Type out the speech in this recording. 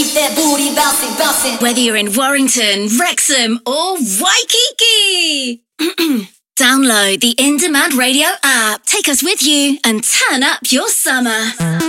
keep that booty bouncing, bouncing. Whether you're in Warrington, Wrexham or Waikiki. Download the In Demand Radio app. Take us with you and turn up your summer.